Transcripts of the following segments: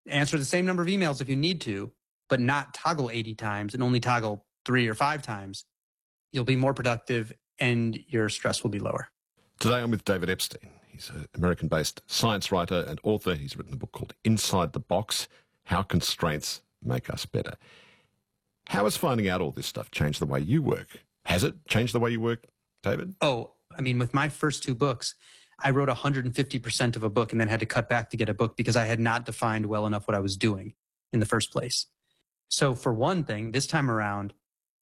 answer the same number of emails if you need to, but not toggle 80 times and only toggle 3 or 5 times, you'll be more productive and your stress will be lower. Today I'm with David Epstein. He's an American-based science writer and author. He's written a book called Inside the Box, How Constraints Make Us Better. How has finding out all this stuff changed the way you work? Has it changed the way you work, David? Oh, I mean, with my first 2 books, I wrote 150% of a book and then had to cut back to get a book because I had not defined well enough what I was doing in the first place. So for one thing, this time around,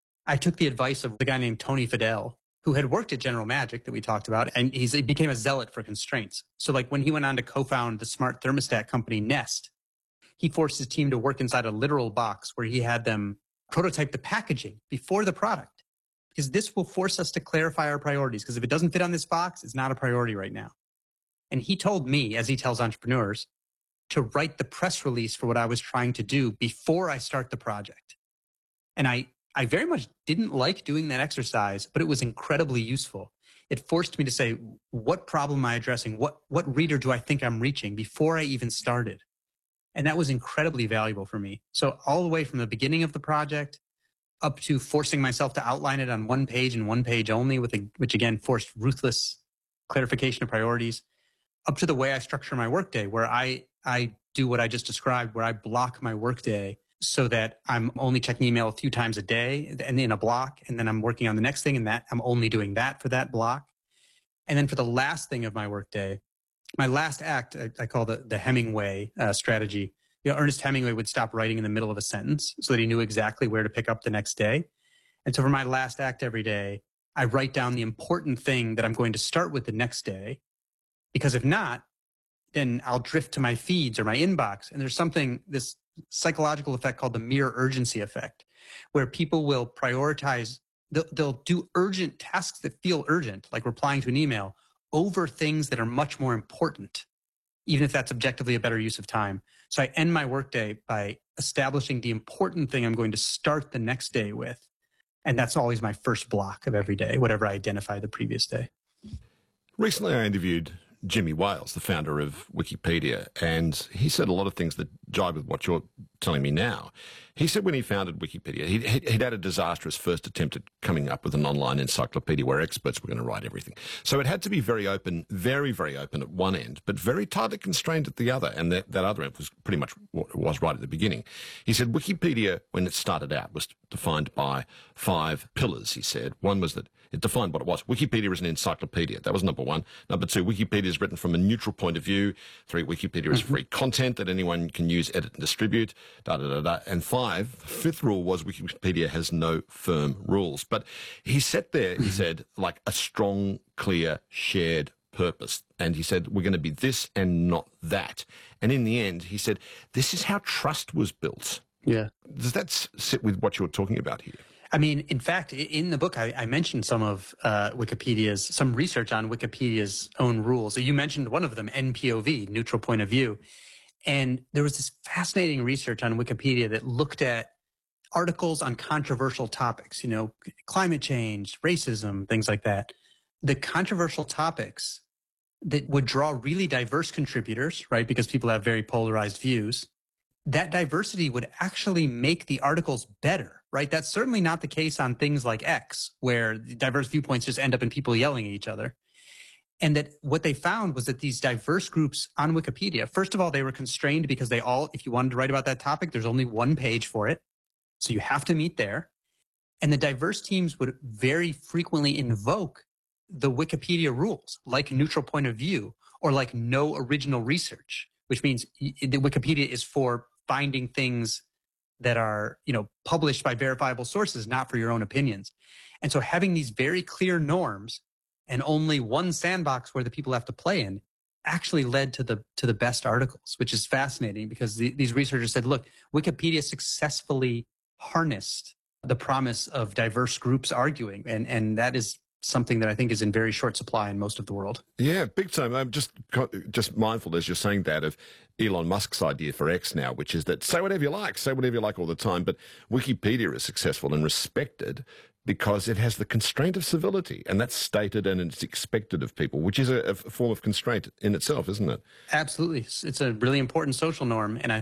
I took the advice of the guy named Tony Fadell, who had worked at General Magic that we talked about, and he became a zealot for constraints. So like when he went on to co-found the smart thermostat company Nest, he forced his team to work inside a literal box where he had them prototype the packaging before the product. Because this will force us to clarify our priorities. Because if it doesn't fit on this box, it's not a priority right now. And he told me, as he tells entrepreneurs, to write the press release for what I was trying to do before I start the project. And I very much didn't like doing that exercise, but it was incredibly useful. It forced me to say, what problem am I addressing? What reader do I think I'm reaching before I even started? And that was incredibly valuable for me. So all the way from the beginning of the project up to forcing myself to outline it on 1 page and 1 page only, which again forced ruthless clarification of priorities, up to the way I structure my workday, where I do what I just described, where I block my workday so that I'm only checking email a few times a day and in a block, and then I'm working on the next thing, and that I'm only doing that for that block. And then for the last thing of my workday, my last act, I call the Hemingway strategy. You know, Ernest Hemingway would stop writing in the middle of a sentence so that he knew exactly where to pick up the next day. And so for my last act every day, I write down the important thing that I'm going to start with the next day, because if not, then I'll drift to my feeds or my inbox. And there's this psychological effect called the mere urgency effect, where people will prioritize, they'll do urgent tasks that feel urgent, like replying to an email, over things that are much more important, even if that's objectively a better use of time. So I end my workday by establishing the important thing I'm going to start the next day with. And that's always my first block of every day, whatever I identify the previous day. Recently, I interviewed Jimmy Wales, the founder of Wikipedia, and he said a lot of things that jibe with what you're telling me now. He said when he founded Wikipedia, he'd had a disastrous first attempt at coming up with an online encyclopedia where experts were going to write everything. So it had to be very open, very, very open at one end, but very tightly constrained at the other. And that other end was pretty much what it was right at the beginning. He said Wikipedia, when it started out, was defined by 5 pillars, he said. One was that it defined what it was. Wikipedia is an encyclopedia. That was number 1. Number 2, Wikipedia is written from a neutral point of view. 3, Wikipedia is free content that anyone can use, edit, and distribute. And 5, the 5th rule was Wikipedia has no firm rules. But he sat there, he said, like a strong, clear, shared purpose. And he said, we're going to be this and not that. And in the end, he said, this is how trust was built. Yeah. Does that sit with what you're talking about here? I mean, in fact, in the book, I mentioned some of some research on Wikipedia's own rules. So you mentioned one of them, NPOV, neutral point of view. And there was this fascinating research on Wikipedia that looked at articles on controversial topics, you know, climate change, racism, things like that. The controversial topics that would draw really diverse contributors, right, because people have very polarized views, that diversity would actually make the articles better, right? That's certainly not the case on things like X, where the diverse viewpoints just end up in people yelling at each other. And that what they found was that these diverse groups on Wikipedia, first of all, they were constrained because if you wanted to write about that topic, there's only 1 page for it. So you have to meet there. And the diverse teams would very frequently invoke the Wikipedia rules, like neutral point of view or like no original research, which means the Wikipedia is for finding things that are, you know, published by verifiable sources, not for your own opinions. And so having these very clear norms and only 1 sandbox where the people have to play in actually led to the best articles, which is fascinating because these researchers said, look, Wikipedia successfusly harnessed the promise of diverse groups arguing. And that is something that I think is in very short supply in most of the world. Yeah, big time. I'm just mindful as you're saying that of Elon Musk's idea for X now, which is that say whatever you like all the time, but Wikipedia is successful and respected because it has the constraint of civility, and that's stated and it's expected of people, which is a form of constraint in itself, isn't it? Absolutely. It's a really important social norm, and I